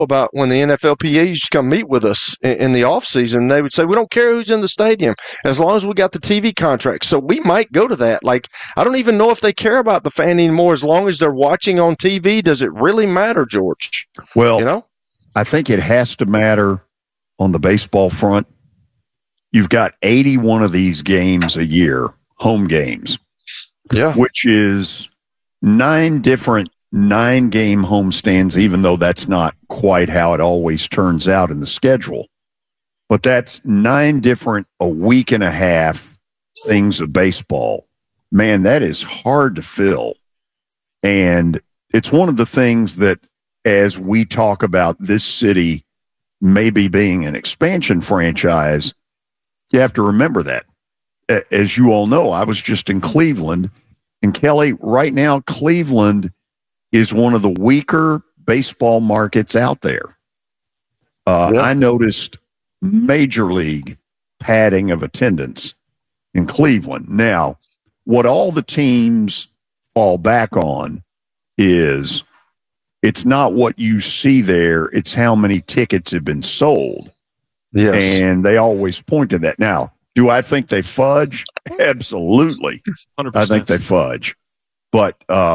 about when the NFLPA used to come meet with us in the off season. They would say, we don't care who's in the stadium as long as we got the TV contract. So we might go to that. Like, I don't even know if they care about the fan anymore. As long as they're watching on TV, does it really matter, George? Well, you know, I think it has to matter on the baseball front. You've got 81 of these games a year, home games, which is 9 different 9-game homestands, even though that's not quite how it always turns out in the schedule. But that's 9 different a week and a half things of baseball. Man, that is hard to fill. And it's one of the things that, as we talk about this city maybe being an expansion franchise, you have to remember that. As you all know, I was just in Cleveland. And Kelly, right now, Cleveland is one of the weaker baseball markets out there. I noticed major league padding of attendance in Cleveland. Now, what all the teams fall back on is it's not what you see there, it's how many tickets have been sold. Yes. And they always point to that. Now, do I think they fudge? Absolutely. 100%. I think they fudge. But,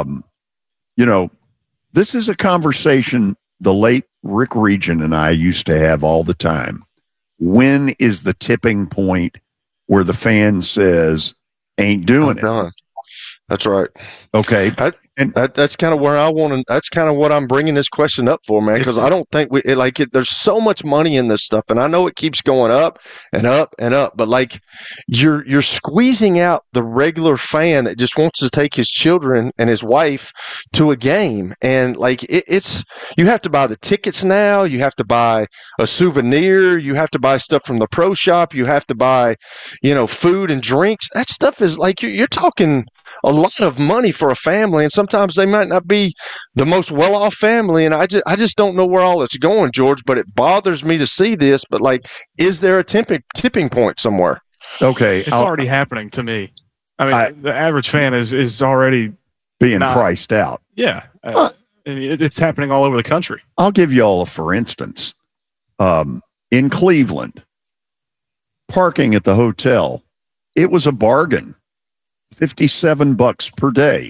this is a conversation the late Rick Regent and I used to have all the time. When is the tipping point where the fan says, ain't doing it? That's right. Okay. That's kind of where I want to. That's kind of what I'm bringing this question up for, man. Because I don't think there's so much money in this stuff, and I know it keeps going up and up and up. But like, you're squeezing out the regular fan that just wants to take his children and his wife to a game, and like it's you have to buy the tickets now. You have to buy a souvenir. You have to buy stuff from the pro shop. You have to buy, food and drinks. That stuff is like you're talking a lot of money for a family, and sometimes they might not be the most well-off family, and I just don't know where all it's going, George, but it bothers me to see this, but, like, is there a tipping point somewhere? Okay. It's already happening to me. I mean, the average fan is already being priced out. Yeah. It's happening all over the country. I'll give you all for instance. In Cleveland, parking at the hotel, it was a bargain. $57 per day.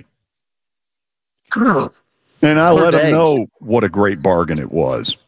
And I let them know what a great bargain it was.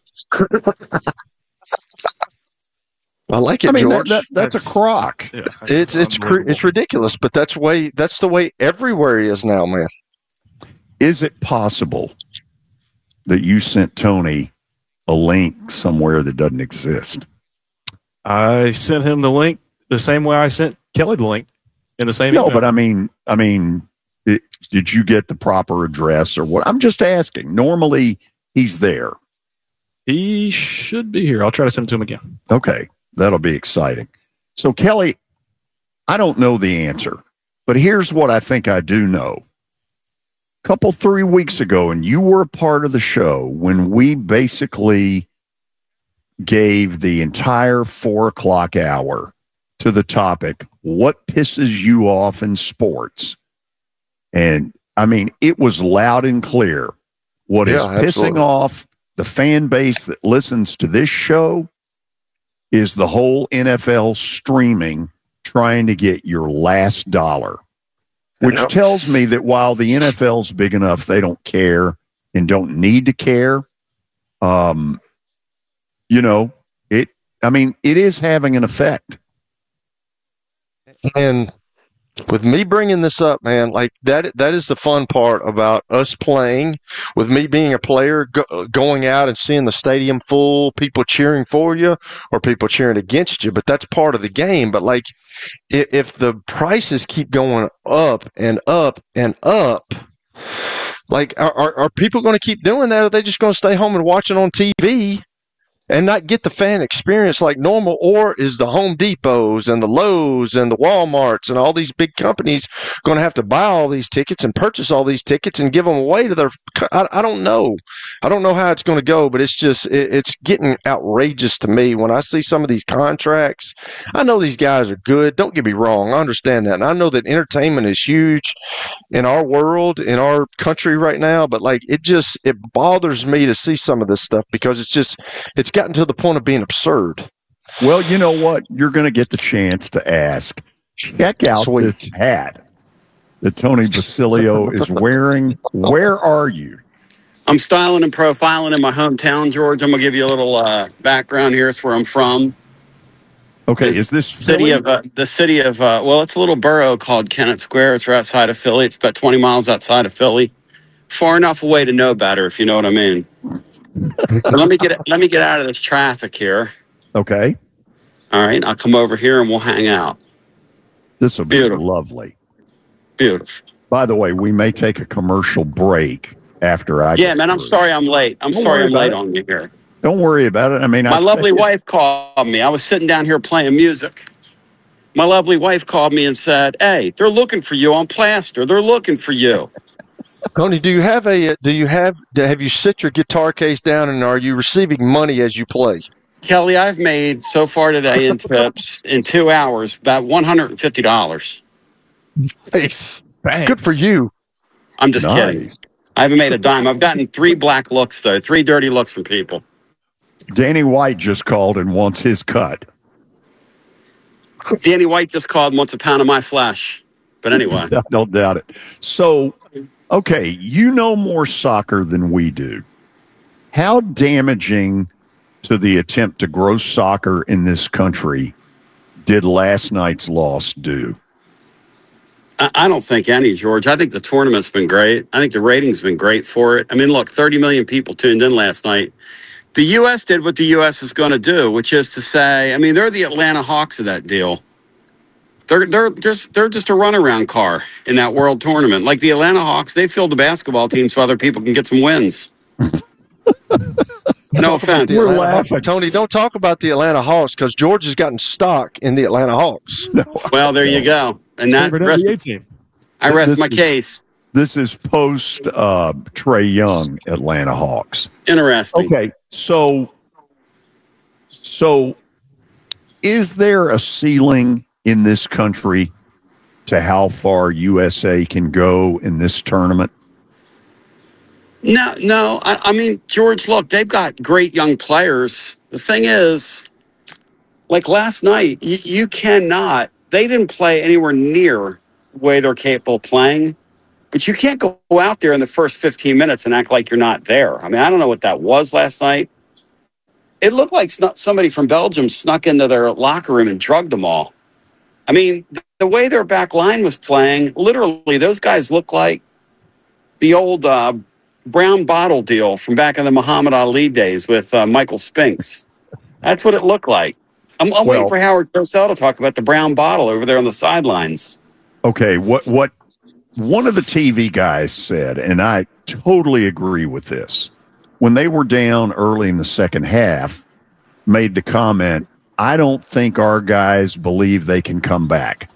I like it, George. That's a crock. Yeah, it's ridiculous, but that's the way everywhere is now, man. Is it possible that you sent Tony a link somewhere that doesn't exist? I sent him the link the same way I sent Kelly the link. In the same email. But I mean, did you get the proper address or what? I'm just asking. Normally, he's there. He should be here. I'll try to send it to him again. Okay, that'll be exciting. So, Kelly, I don't know the answer, but here's what I think I do know. 3 weeks ago, and you were a part of the show when we basically gave the entire 4 o'clock hour to the topic, what pisses you off in sports? And I mean, it was loud and clear. What is pissing off the fan base that listens to this show is the whole NFL streaming trying to get your last dollar, which tells me that while the NFL's big enough, they don't care and don't need to care. It is having an effect. And with me bringing this up, man, like that is the fun part about us playing, with me being a player, going out and seeing the stadium full, people cheering for you or people cheering against you. But that's part of the game. But like, if the prices keep going up and up and up, like, are people going to keep doing that? Or are they just going to stay home and watch it on TV? and not get the fan experience like normal? Or is the Home Depots and the Lowe's and the Walmarts and all these big companies going to have to buy all these tickets and purchase all these tickets and give them away to their? I don't know. I don't know how it's going to go, but it's just it's getting outrageous to me when I see some of these contracts. I know these guys are good. Don't get me wrong. I understand that, and I know that entertainment is huge in our world, in our country right now. But like, it bothers me to see some of this stuff because it's gotten to the point of being absurd. Well, you know what? You're going to get the chance to ask. Check out this hat that Tony Basilio is wearing. Where are you? I'm styling and profiling in my hometown, George. I'm going to give you a little background here. It's where I'm from. Okay, is this Philly? The city of well, it's a little borough called Kennett Square. It's right outside of Philly. It's about 20 miles outside of Philly. Far enough away to know better, if you know what I mean. But let me get out of this traffic here. Okay. All right, I'll come over here and we'll hang out. This will be lovely. Beautiful. By the way, we may take a commercial break after I. Yeah, man, I'm sorry I'm late. I'm late on you here. Don't worry about it. I mean, my lovely wife called me. I was sitting down here playing music. My lovely wife called me and said, "Hey, they're looking for you on Plaster. They're looking for you." Tony, have you set your guitar case down and are you receiving money as you play? Kelly, I've made so far today in tips in 2 hours about $150. Nice. Good for you. I'm just kidding. I haven't made a dime. I've gotten 3 black looks, though, 3 dirty looks from people. Danny White just called and wants his cut. Danny White just called and wants a pound of my flesh. But anyway. Don't doubt it. So, okay, you know more soccer than we do. How damaging to the attempt to grow soccer in this country did last night's loss do? I don't think any, George. I think the tournament's been great. I think the rating's been great for it. I mean, look, 30 million people tuned in last night. The U.S. did what the U.S. is going to do, which is to say, I mean, they're the Atlanta Hawks of that deal. They're just a runaround car in that world tournament. Like the Atlanta Hawks, they fill the basketball team so other people can get some wins. No offense. We're laughing. Tony, don't talk about the Atlanta Hawks because George has gotten stock in the Atlanta Hawks. No, well, there you go. And that I rest my case. This is post Trae Young Atlanta Hawks. Interesting. Okay, so is there a ceiling in this country to how far USA can go in this tournament? No. I mean, George, look, they've got great young players. The thing is, like last night, you cannot. They didn't play anywhere near the way they're capable of playing. But you can't go out there in the first 15 minutes and act like you're not there. I mean, I don't know what that was last night. It looked like somebody from Belgium snuck into their locker room and drugged them all. I mean, the way their back line was playing, literally, those guys look like the old brown bottle deal from back in the Muhammad Ali days with Michael Spinks. That's what it looked like. I'm waiting for Howard Cosell to talk about the brown bottle over there on the sidelines. Okay, what one of the TV guys said, and I totally agree with this, when they were down early in the second half, made the comment, I don't think our guys believe they can come back.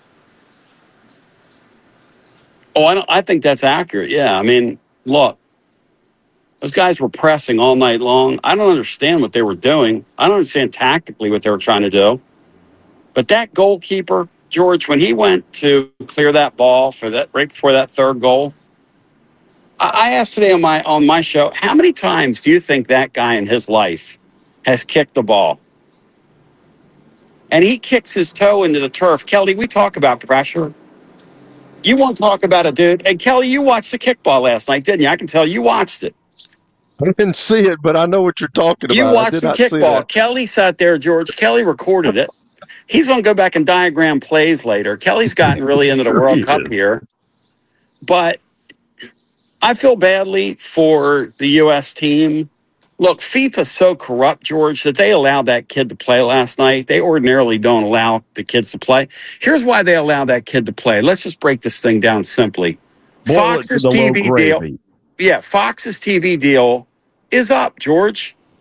Oh, I think that's accurate. Yeah, I mean, look, those guys were pressing all night long. I don't understand what they were doing. I don't understand tactically what they were trying to do. But that goalkeeper, George, when he went to clear that ball for that right before that third goal, I asked today on my show, how many times do you think that guy in his life has kicked the ball? And he kicks his toe into the turf. Kelly, we talk about pressure. You won't talk about it, dude. And Kelly, you watched the kickball last night, didn't you? I can tell you watched it. I didn't see it, but I know what you're talking about. You watched the kickball. Kelly sat there, George. Kelly recorded it. He's going to go back and diagram plays later. Kelly's gotten really into the World Cup here. But I feel badly for the U.S. team. Look, FIFA's so corrupt, George, that they allowed that kid to play last night. They ordinarily don't allow the kids to play. Here's why they allowed that kid to play. Let's just break this thing down simply. Fox's TV deal. Yeah, Fox's TV deal is up, George.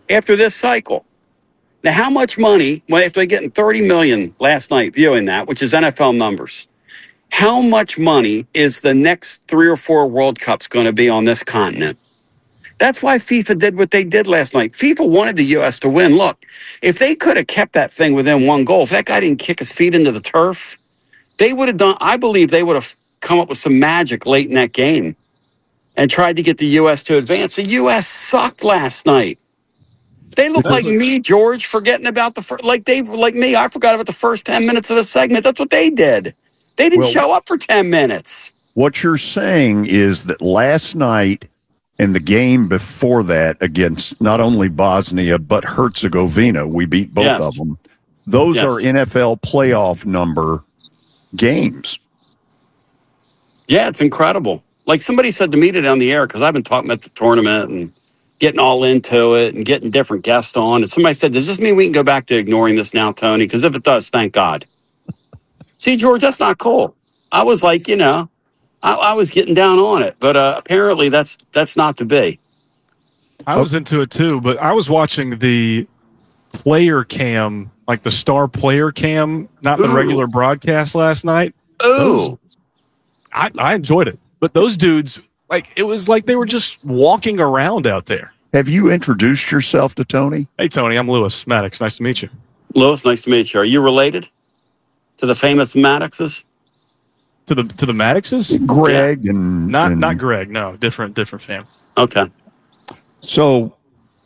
after this cycle. Now, how much money, well, if they're getting 30 million last night viewing that, which is NFL numbers, how much money is the next 3 or 4 World Cups going to be on this continent? That's why FIFA did what they did last night. FIFA wanted the U.S. to win. Look, if they could have kept that thing within 1 goal, if that guy didn't kick his feet into the turf, they would have done, I believe they would have come up with some magic late in that game and tried to get the U.S. to advance. The U.S. sucked last night. They look like me, George, forgetting about the first, like me. I forgot about the first 10 minutes of the segment. That's what they did. They didn't show up for 10 minutes. What you're saying is that last night and the game before that against not only Bosnia, but Herzegovina, we beat both of them. Those are NFL playoff number games. Yeah, it's incredible. Like somebody said to me today on the air, because I've been talking about the tournament and getting all into it and getting different guests on. And somebody said, does this mean we can go back to ignoring this now, Tony? Because if it does, thank God. See, George, that's not cool. I was like, I was getting down on it. But apparently that's not to be. I was into it too, but I was watching the player cam, like the star player cam, not the regular broadcast last night. Ooh. I enjoyed it. But those dudes, like, it was like they were just walking around out there. Have you introduced yourself to Tony? Hey, Tony, I'm Lewis Maddox. Nice to meet you. Lewis, nice to meet you. Are you related to the famous Maddoxes? To the Maddoxes? Greg and not Greg. No, different family. Okay. So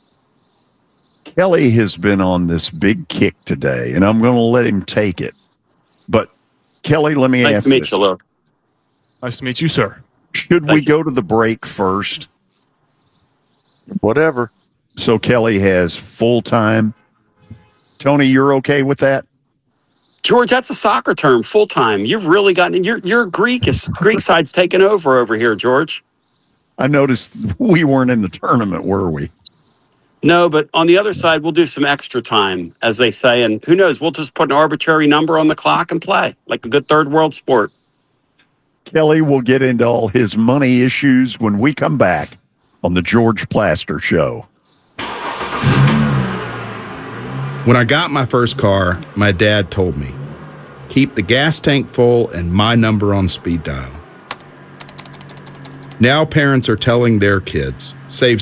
Kelly has been on this big kick today, and I'm going to let him take it. But Kelly, let me ask you. Nice to meet you, Lewis. Nice to meet you, sir. Should we go to the break first? Whatever. So Kelly has full time. Tony, you're okay with that? George, that's a soccer term, full time. You've really gotten your Greek side's taken over here, George. I noticed we weren't in the tournament, were we? No, but on the other side, we'll do some extra time, as they say, and who knows? We'll just put an arbitrary number on the clock and play like a good third world sport. Kelly will get into all his money issues when we come back on the George Plaster Show. When I got my first car, my dad told me, keep the gas tank full and my number on speed dial. Now parents are telling their kids, save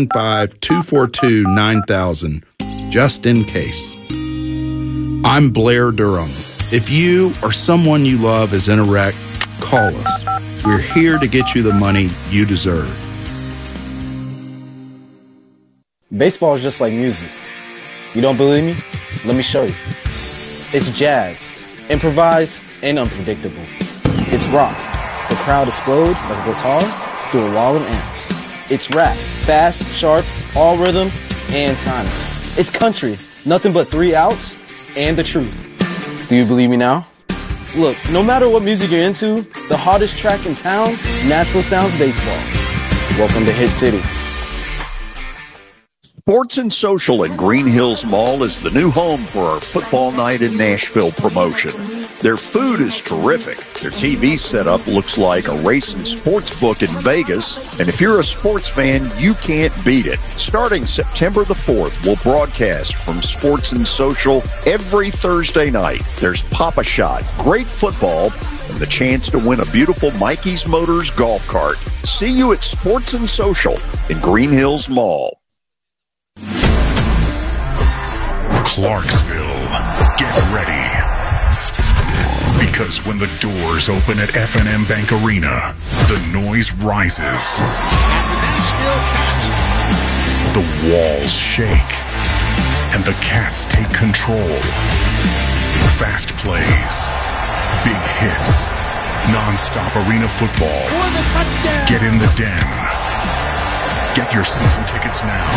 615-242-9000 just in case. I'm Blair Durham. If you or someone you love is in a wreck, call us. We're here to get you the money you deserve. Baseball is just like music. You don't believe me? Let me show you. It's jazz, improvised and unpredictable. It's rock. The crowd explodes like a guitar through a wall of amps. It's rap, fast, sharp, all rhythm and timing. It's country, nothing but 3 outs and the truth. Do you believe me now? Look, no matter what music you're into, the hottest track in town, Nashville Sounds Baseball. Welcome to Hit City. Sports and Social at Green Hills Mall is the new home for our Football Night in Nashville promotion. Their food is terrific. Their TV setup looks like a racing sports book in Vegas. And if you're a sports fan, you can't beat it. Starting September the 4th, we'll broadcast from Sports and Social every Thursday night. There's Pop-A-Shot, great football, and the chance to win a beautiful Mikey's Motors golf cart. See you at Sports and Social in Green Hills Mall. Clarksville, get ready. Because when the doors open at F&M Bank Arena, the noise rises. The walls shake. And the Cats take control. Fast plays. Big hits. Non-stop arena football. Get in the den. Get your season tickets now.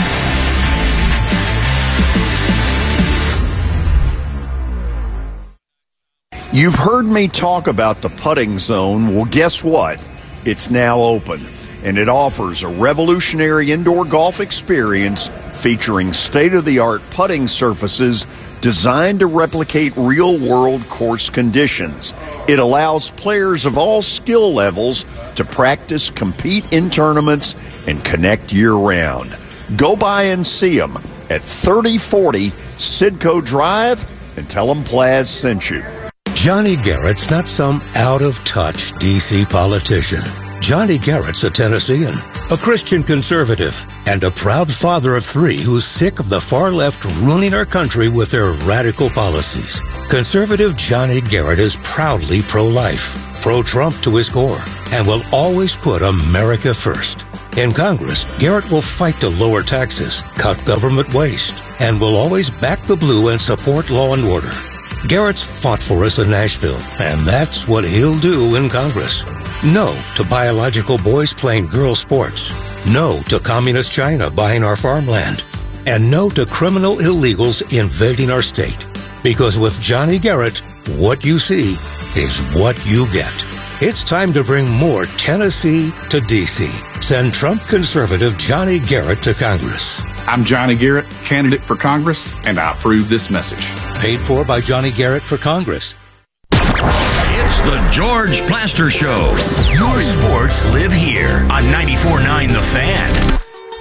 You've heard me talk about the putting zone. Well, guess what? It's now open, and it offers a revolutionary indoor golf experience featuring state-of-the-art putting surfaces designed to replicate real-world course conditions. It allows players of all skill levels to practice, compete in tournaments, and connect year-round. Go by and see them at 3040 Sidco Drive and tell them Plaz sent you. Johnny Garrett's not some out-of-touch D.C. politician. Johnny Garrett's a Tennessean, a Christian conservative, and a proud father of 3 who's sick of the far left ruining our country with their radical policies. Conservative Johnny Garrett is proudly pro-life, pro-Trump to his core, and will always put America first. In Congress, Garrett will fight to lower taxes, cut government waste, and will always back the blue and support law and order. Garrett's fought for us in Nashville, and that's what he'll do in Congress. No to biological boys playing girls' sports. No to communist China buying our farmland. And no to criminal illegals invading our state. Because with Johnny Garrett, what you see is what you get. It's time to bring more Tennessee to D.C. Send Trump conservative Johnny Garrett to Congress. I'm Johnny Garrett, candidate for Congress, and I approve this message. Paid for by Johnny Garrett for Congress. It's the George Plaster Show. Your sports live here on 94.9 The Fan.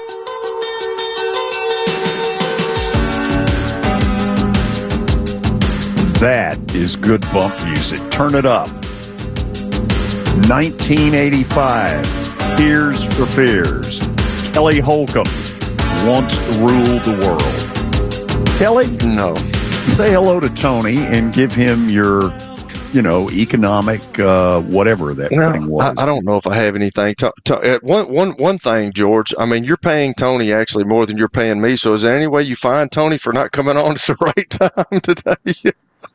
That is good bump music. Turn it up. 1985, Tears for Fears. Kelly Holcomb once ruled the world. Kelly? No. Say hello to Tony and give him your, economic, whatever that thing was. I don't know if I have anything. One thing, George, I mean, you're paying Tony actually more than you're paying me. So is there any way you find Tony for not coming on at the right time today?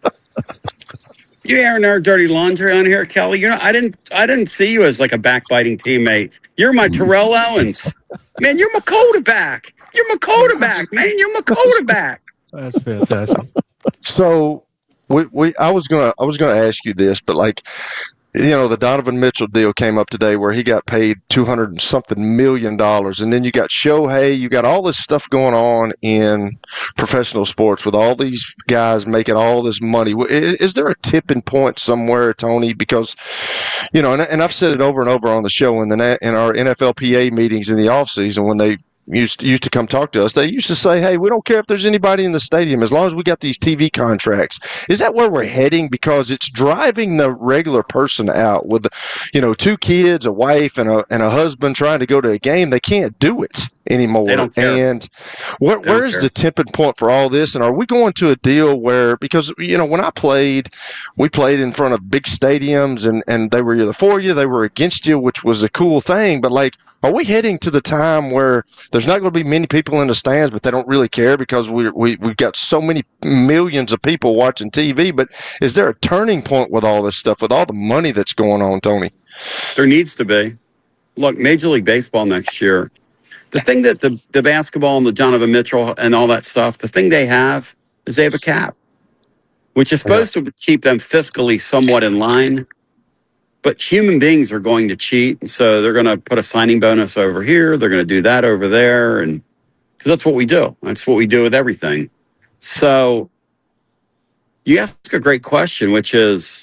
You airing our dirty laundry on here, Kelly? I didn't see you as like a backbiting teammate. You're my Terrell Owens. Man, you're my quarterback. You're my quarterback, man. You're my quarterback. That's fantastic. So I was gonna ask you this, but the Donovan Mitchell deal came up today where he got paid $200 and something million, and then you got Shohei, you got all this stuff going on in professional sports with all these guys making all this money. Is there a tipping point somewhere, Tony? Because, and I've said it over and over on the show in our NFLPA meetings in the offseason when they used to come talk to us, they used to say, hey, we don't care if there's anybody in the stadium as long as we got these TV contracts. Is that where we're heading? Because it's driving the regular person out with, 2 kids, a wife, and a husband trying to go to a game. They can't do it anymore. They don't care. And where is the tipping point for all this? And are we going to a deal where, because, when I played, we played in front of big stadiums and they were either for you, they were against you, which was a cool thing. But are we heading to the time where there's not going to be many people in the stands, but they don't really care because we've got so many millions of people watching TV? But is there a turning point with all this stuff, with all the money that's going on, Tony? There needs to be. Look, Major League Baseball next year, the thing that the basketball and the Donovan Mitchell and all that stuff, the thing they have is they have a cap, which is supposed to keep them fiscally somewhat in line. But human beings are going to cheat, and so they're going to put a signing bonus over here. They're going to do that over there, and because that's what we do. That's what we do with everything. So you ask a great question, which is,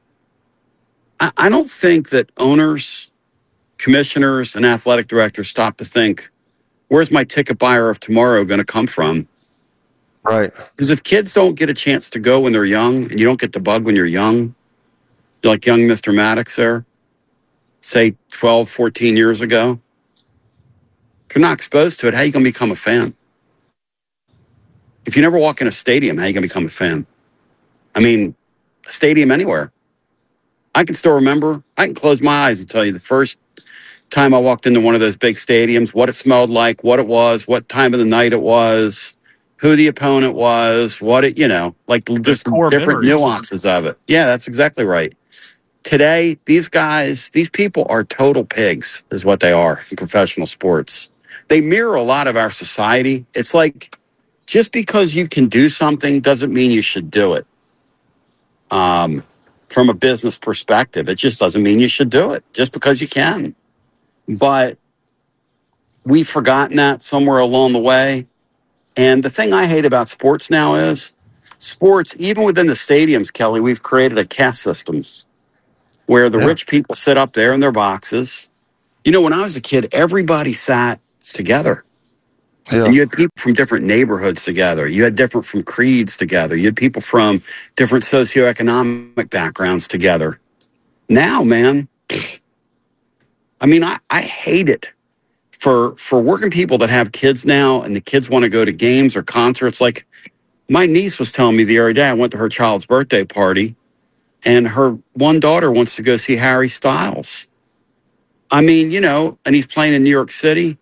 I don't think that owners, commissioners, and athletic directors stop to think, where's my ticket buyer of tomorrow going to come from? Right. Because if kids don't get a chance to go when they're young, and you don't get the bug when you're young, like young Mr. Maddox there, say 12, 14 years ago. If you're not exposed to it, how are you going to become a fan? If you never walk in a stadium, how are you going to become a fan? I mean, a stadium anywhere. I can still remember, I can close my eyes and tell you the first time I walked into one of those big stadiums, what it smelled like, what it was, what time of the night it was, who the opponent was, what it, just different nuances of it. Yeah, that's exactly right. Today, these people are total pigs, is what they are in professional sports. They mirror a lot of our society. It's like, just because you can do something doesn't mean you should do it. From a business perspective, it just doesn't mean you should do it just because you can. But we've forgotten that somewhere along the way. And the thing I hate about sports now is sports, even within the stadiums, Kelly, we've created a caste system where the rich people sit up there in their boxes. When I was a kid, everybody sat together. Yeah. And you had people from different neighborhoods together. You had different from creeds together. You had people from different socioeconomic backgrounds together. Now, man, I mean, I hate it for working people that have kids now and the kids want to go to games or concerts. Like my niece was telling me the other day, I went to her child's birthday party and her one daughter wants to go see Harry Styles. I mean, and he's playing in New York City.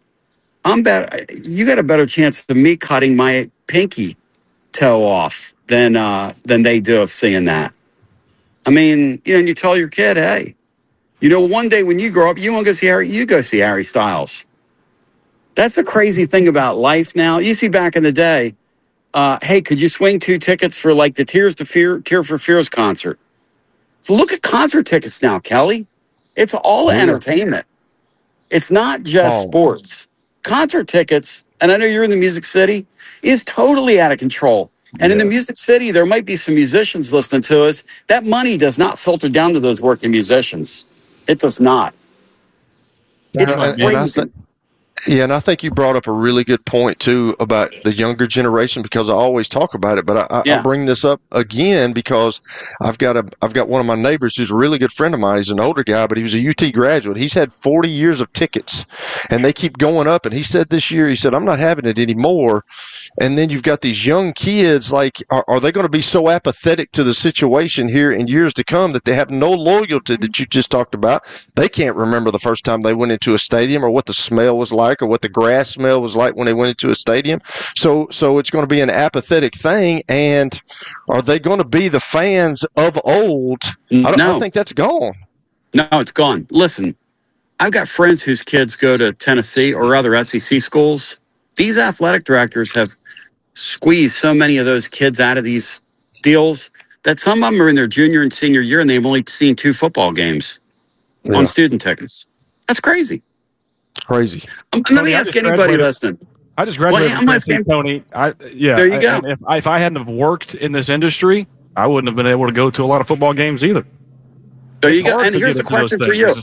You got a better chance of me cutting my pinky toe off than they do of seeing that. I mean, and you tell your kid, hey, one day when you grow up, you want to go see Harry, you go see Harry Styles. That's the crazy thing about life now. You see back in the day, hey, could you swing 2 tickets for like the Tear for Fears concert? So look at concert tickets now, Kelly. It's all entertainment. It's not just sports. Concert tickets, and I know you're in the Music City, is totally out of control. And in the Music City, there might be some musicians listening to us. That money does not filter down to those working musicians. It does not. It's crazy. And I think you brought up a really good point too about the younger generation, because I always talk about it, but I bring this up again because I've got one of my neighbors who's a really good friend of mine. He's an older guy, but he was a UT graduate. He's had 40 years of tickets, and they keep going up. And he said this year, I'm not having it anymore. And then you've got these young kids, like, are they going to be so apathetic to the situation here in years to come that they have no loyalty that you just talked about? They can't remember the first time they went into a stadium or what the smell was like or what the grass smell was like when they went into a stadium. So it's going to be an apathetic thing. And are they going to be the fans of old? I don't think that's gone. No, it's gone. Listen, I've got friends whose kids go to Tennessee or other SEC schools. These athletic directors have squeezed so many of those kids out of these deals that some of them are in their junior and senior year and they've only seen 2 football games on student tickets. That's crazy. It's crazy. Let me ask anybody listening. I just graduated Tony. There you go. If I hadn't have worked in this industry, I wouldn't have been able to go to a lot of football games either. There you go. And here's a question for you.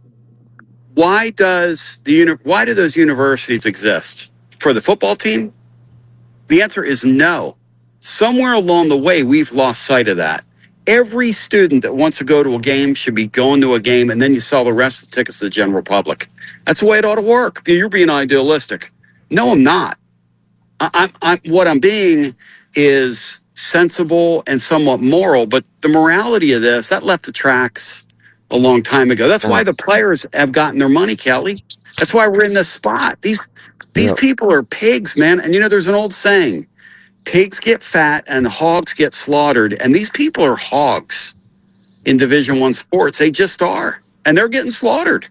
Why do those universities exist? For the football team? The answer is no. Somewhere along the way, we've lost sight of that. Every student that wants to go to a game should be going to a game, and then you sell the rest of the tickets to the general public. That's the way it ought to work. You're being idealistic. No, I'm not. What I'm being is sensible and somewhat moral, but the morality of this, that left the tracks a long time ago. That's why the players have gotten their money, Kelly. That's why we're in this spot. These people are pigs, man. And there's an old saying, pigs get fat and hogs get slaughtered. And these people are hogs in Division I sports. They just are. And they're getting slaughtered.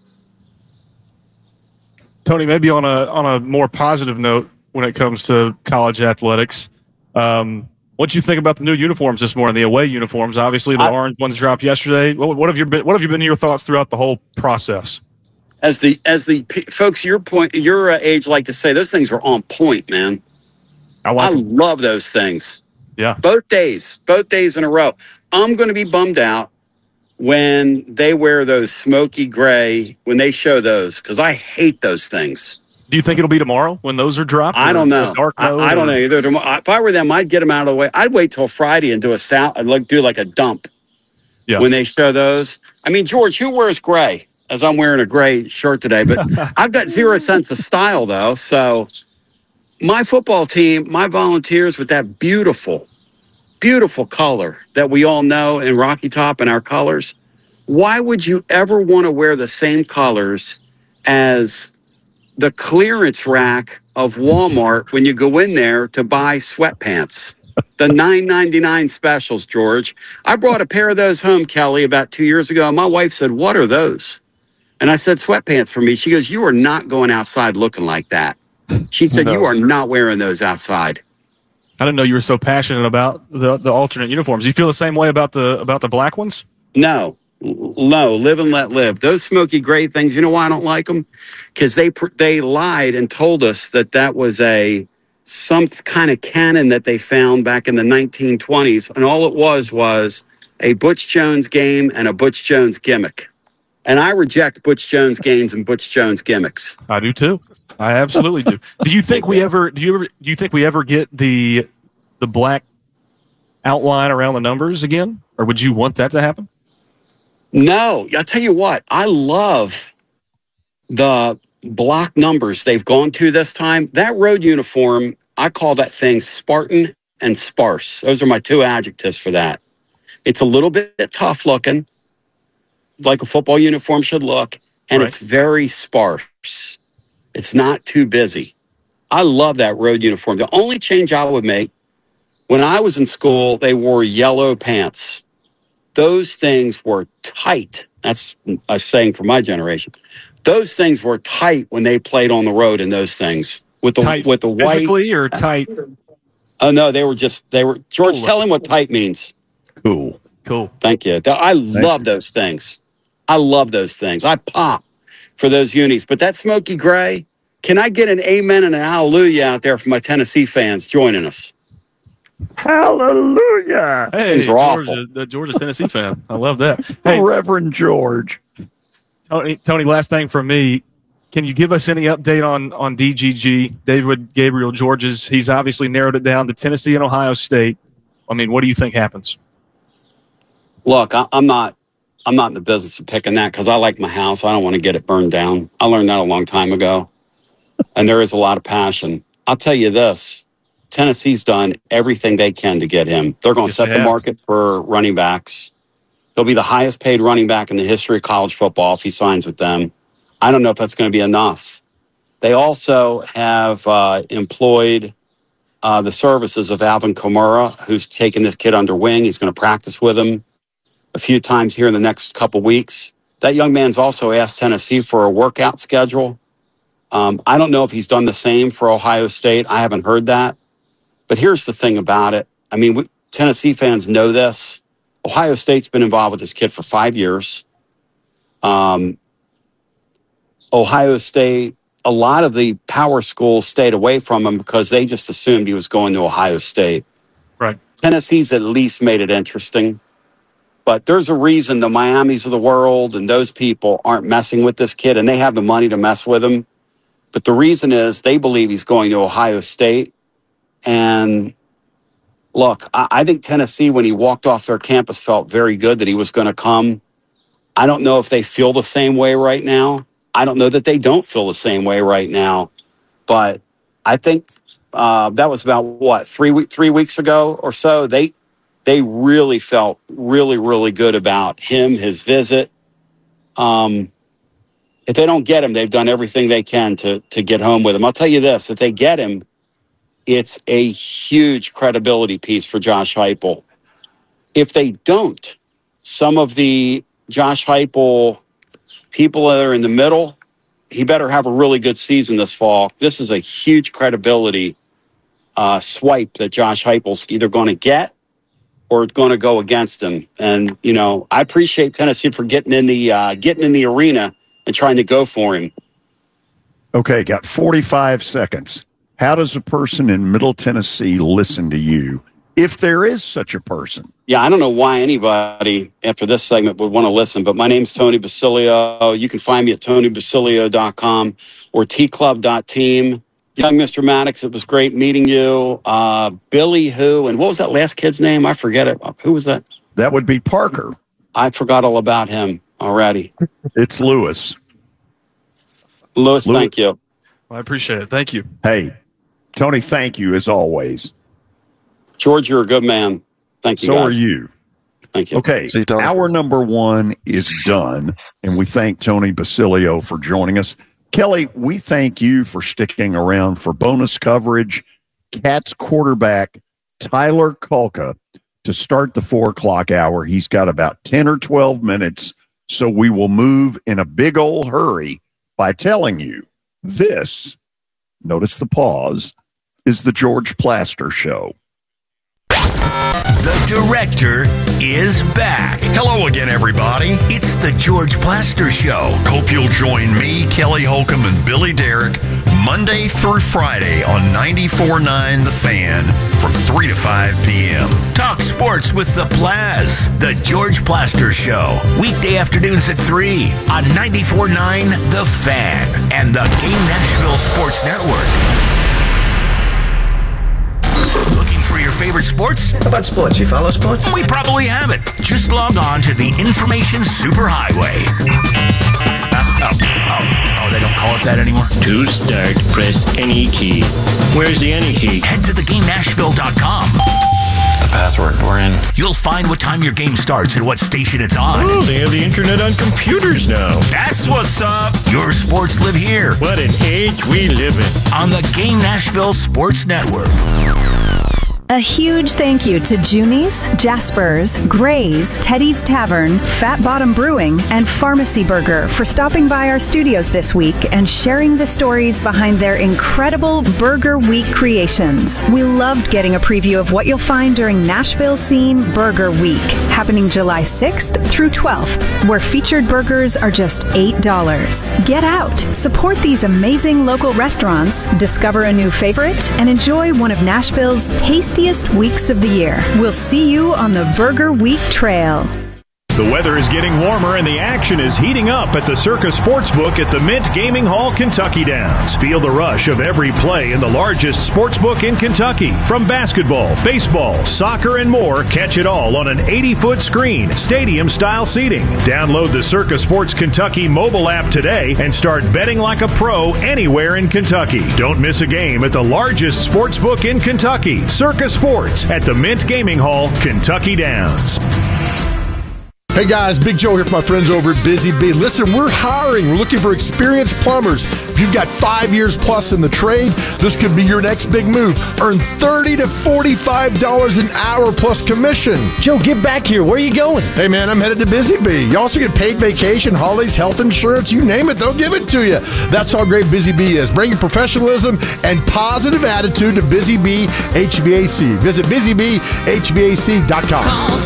Tony, maybe on a more positive note when it comes to college athletics, what do you think about the new uniforms this morning, the away uniforms? Obviously, the orange ones dropped yesterday. What have been your thoughts throughout the whole process? As the folks your age like to say, those things are on point, man. I love those things. Yeah. Both days in a row. I'm going to be bummed out when they wear those smoky gray, when they show those, because I hate those things. Do you think it'll be tomorrow when those are dropped? I don't know. I don't know either. If I were them, I'd get them out of the way. I'd wait till Friday and do like a dump when they show those. I mean, George, who wears gray? As I'm wearing a gray shirt today, but I've got zero sense of style, though. So my football team, my Volunteers with that beautiful, beautiful color that we all know in Rocky Top and our colors, why would you ever want to wear the same colors as the clearance rack of Walmart when you go in there to buy sweatpants? The $9.99 specials, George. I brought a pair of those home, Kelly, about 2 years ago. And my wife said, "What are those?" And I said, "Sweatpants for me." She goes, "You are not going outside looking like that." She said, "You are not wearing those outside." I didn't know you were so passionate about the alternate uniforms. You feel the same way about the black ones? No, live and let live. Those smoky gray things, you know why I don't like them? Because they lied and told us that was some kind of cannon that they found back in the 1920s. And all it was a Butch Jones game and a Butch Jones gimmick. And I reject Butch Jones gains and Butch Jones gimmicks. I do too. I absolutely do. Do you think we ever get the black outline around the numbers again, or would you want that to happen? No, I'll tell you what. I love the block numbers they've gone to this time. That road uniform, I call that thing Spartan and sparse. Those are my two adjectives for that. It's a little bit tough looking, like a football uniform should look, and It's very sparse. It's not too busy. I love that road uniform. The only change I would make, when I was in school, they wore yellow pants. Those things were tight. That's a saying for my generation. Those things were tight when they played on the road in those things. With the tight with the white, physically or tight? Oh no, they were George, tell him what tight means. Cool. Thank you. I love those things. I love those things. I pop for those unis. But that smoky gray, can I get an amen and an hallelujah out there for my Tennessee fans joining us? Hallelujah. Hey, George, Georgia Tennessee fan. I love that. Hey, Reverend George. Tony, last thing from me. Can you give us any update on DGG, David Gabriel Georges? He's obviously narrowed it down to Tennessee and Ohio State. I mean, what do you think happens? Look, I'm not in the business of picking that because I like my house. I don't want to get it burned down. I learned that a long time ago. And there is a lot of passion. I'll tell you this. Tennessee's done everything they can to get him. They're going to set the market for running backs. He'll be the highest paid running back in the history of college football if he signs with them. I don't know if that's going to be enough. They also have employed the services of Alvin Kamara, who's taken this kid under wing. He's going to practice with him a few times here in the next couple weeks. That young man's also asked Tennessee for a workout schedule. I don't know if he's done the same for Ohio State. I haven't heard that. But here's the thing about it. I mean, Tennessee fans know this. Ohio State's been involved with this kid for 5 years. Ohio State, a lot of the power schools stayed away from him because they just assumed he was going to Ohio State. Right. Tennessee's at least made it interesting. But there's a reason the Miamis of the world and those people aren't messing with this kid, and they have the money to mess with him. But the reason is they believe he's going to Ohio State. And look, I think Tennessee, when he walked off their campus, felt very good that he was going to come. I don't know if they feel the same way right now. I don't know that they don't feel the same way right now. But I think that was about, 3 weeks ago or so. They really felt really, really good about him, his visit. If they don't get him, they've done everything they can to get home with him. I'll tell you this, if they get him, it's a huge credibility piece for Josh Heupel. If they don't, some of the Josh Heupel people that are in the middle, he better have a really good season this fall. This is a huge credibility swipe that Josh Heupel's either going to get or going to go against him. And, you know, I appreciate Tennessee for getting in the arena and trying to go for him. Okay, got 45 seconds. How does a person in Middle Tennessee listen to you, if there is such a person? Yeah, I don't know why anybody after this segment would want to listen, but my name's Tony Basilio. You can find me at tonybasilio.com or tclub.team. Young Mr. Maddox, it was great meeting you. Billy who, and what was that last kid's name? I forget it. Who was that? That would be Parker. I forgot all about him already. It's Lewis. Lewis, thank you. Well, I appreciate it. Thank you. Hey, Tony, thank you as always. George, you're a good man. Thank you, So guys. are you. Thank you. Okay, See you, Tony. hour number 1 is done, and we thank Tony Basilio for joining us. Kelly, we thank you for sticking around for bonus coverage. Cats quarterback Tyler Kulka to start the 4 o'clock hour. He's got about 10 or 12 minutes, so we will move in a big old hurry by telling you this, notice the pause, is the George Plaster Show. The director is back. Hello again, everybody. It's the George Plaster Show. Hope you'll join me, Kelly Holcomb, and Billy Derrick Monday through Friday on 94.9 The Fan from 3 to 5 p.m. Talk sports with the Plaz. The George Plaster Show. Weekday afternoons at 3 on 94.9 The Fan and the Game Nashville Sports Network. Looking for your favorite sports? How about sports? You follow sports? We probably have it. Just log on to the Information Superhighway. They don't call it that anymore? To start, press any key. Where's the any key? Head to theGameNashville.com. The password, we're in. You'll find what time your game starts and what station it's on. Oh, they have the internet on computers now. That's what's up. Your sports live here. What an age we live in. On the Game Nashville Sports Network. A huge thank you to Junie's, Jasper's, Gray's, Teddy's Tavern, Fat Bottom Brewing, and Pharmacy Burger for stopping by our studios this week and sharing the stories behind their incredible Burger Week creations. We loved getting a preview of what you'll find during Nashville Scene Burger Week, happening July 6th through 12th, where featured burgers are just $8. Get out, support these amazing local restaurants, discover a new favorite, and enjoy one of Nashville's tastiest weeks of the year. We'll see you on the Burger Week Trail. The weather is getting warmer and the action is heating up at the Circa Sportsbook at the Mint Gaming Hall, Kentucky Downs. Feel the rush of every play in the largest sportsbook in Kentucky. From basketball, baseball, soccer, and more, catch it all on an 80-foot screen, stadium-style seating. Download the Circa Sports Kentucky mobile app today and start betting like a pro anywhere in Kentucky. Don't miss a game at the largest sportsbook in Kentucky, Circa Sports at the Mint Gaming Hall, Kentucky Downs. Hey guys, Big Joe here for my friends over at Busy Bee. Listen, we're hiring. We're looking for experienced plumbers. If you've got 5 years plus in the trade, this could be your next big move. Earn $30 to $45 an hour plus commission. Joe, get back here. Where are you going? Hey man, I'm headed to Busy Bee. You also get paid vacation, holidays, health insurance, you name it, they'll give it to you. That's how great Busy Bee is. Bringing professionalism and positive attitude to Busy Bee HVAC. Visit busybeehvac.com. Call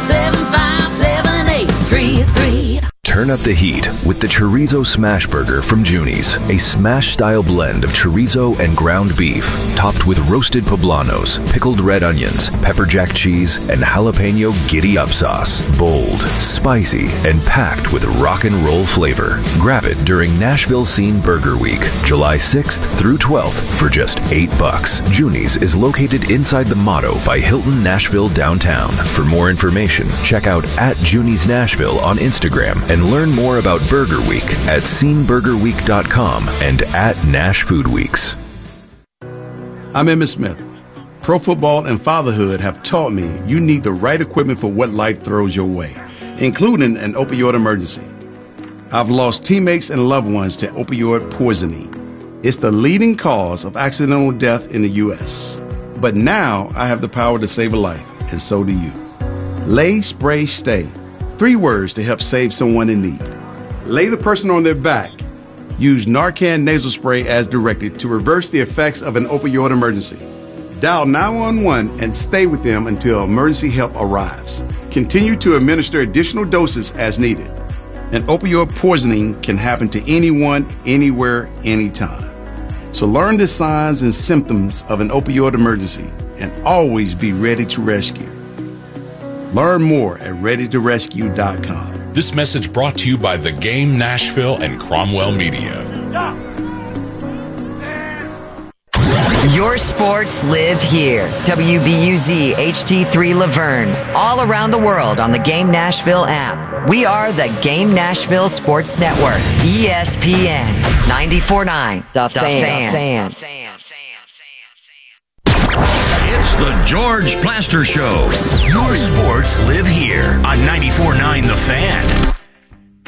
775-7833. Turn up the heat with the Chorizo Smash Burger from Junie's, a smash-style blend of chorizo and ground beef, topped with roasted poblanos, pickled red onions, pepper jack cheese, and jalapeno giddy-up sauce. Bold, spicy, and packed with rock and roll flavor. Grab it during Nashville Scene Burger Week, July 6th through 12th for just $8. Junie's is located inside the Motto by Hilton Nashville downtown. For more information, check out @Junie's Nashville on Instagram and learn more about Burger Week at sceneburgerweek.com and @Nash Food Weeks. I'm Emmitt Smith. Pro football and fatherhood have taught me you need the right equipment for what life throws your way, including an opioid emergency. I've lost teammates and loved ones to opioid poisoning. It's the leading cause of accidental death in the U.S. But now I have the power to save a life, and so do you. Lay, Spray, Stay. 3 words to help save someone in need. Lay the person on their back. Use Narcan nasal spray as directed to reverse the effects of an opioid emergency. Dial 911 and stay with them until emergency help arrives. Continue to administer additional doses as needed. An opioid poisoning can happen to anyone, anywhere, anytime. So learn the signs and symptoms of an opioid emergency and always be ready to rescue. Learn more at readytorescue.com. This message brought to you by The Game Nashville and Cromwell Media. Your sports live here. WBUZ HD3 Laverne. All around the world on the Game Nashville app. We are the Game Nashville Sports Network. ESPN 94.9 The Fan. It's the George Plaster Show. Your sports live here on 94.9 The Fan.